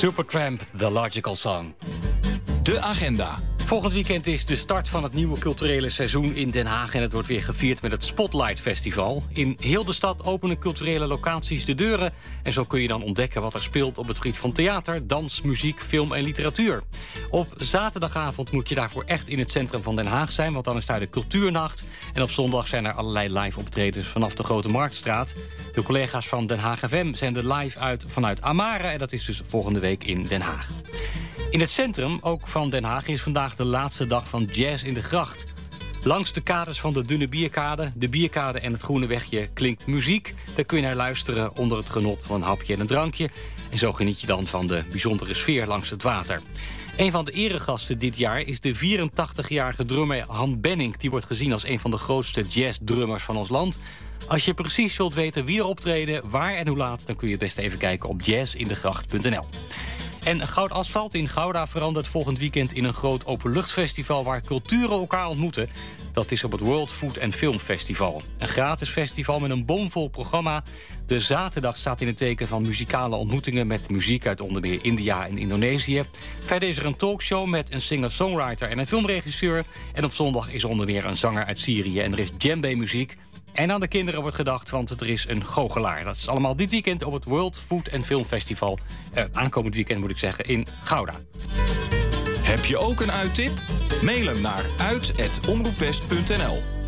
Supertramp, The Logical Song. De agenda. Volgend weekend is de start van het nieuwe culturele seizoen in Den Haag... en het wordt weer gevierd met het Spotlight Festival. In heel de stad openen culturele locaties de deuren... en zo kun je dan ontdekken wat er speelt op het gebied van theater... dans, muziek, film en literatuur. Op zaterdagavond moet je daarvoor echt in het centrum van Den Haag zijn... want dan is daar de Cultuurnacht. En op zondag zijn er allerlei live optredens vanaf de Grote Marktstraat. De collega's van Den Haag FM zenden live uit vanuit Amare... en dat is dus volgende week in Den Haag. In het centrum, ook van Den Haag, is vandaag de laatste dag van Jazz in de Gracht. Langs de kades van de Dunne Bierkade, de Bierkade en het Groene Wegje klinkt muziek. Daar kun je naar luisteren onder het genot van een hapje en een drankje. En zo geniet je dan van de bijzondere sfeer langs het water. Een van de eregasten dit jaar is de 84-jarige drummer Han Benning. Die wordt gezien als een van de grootste jazzdrummers van ons land. Als je precies wilt weten wie er optreden, waar en hoe laat... dan kun je best even kijken op jazzindegracht.nl. En Goud Asfalt in Gouda verandert volgend weekend in een groot openluchtfestival... waar culturen elkaar ontmoeten. Dat is op het World Food and Film Festival. Een gratis festival met een bomvol programma. De zaterdag staat in het teken van muzikale ontmoetingen... met muziek uit onder meer India en Indonesië. Verder is er een talkshow met een singer-songwriter en een filmregisseur. En op zondag is er onder meer een zanger uit Syrië en er is djembe-muziek. En aan de kinderen wordt gedacht, want er is een goochelaar. Dat is allemaal dit weekend op het World Food and Film Festival. Aankomend weekend moet ik zeggen, in Gouda. Heb je ook een uittip? Mail hem naar uit@omroepwest.nl.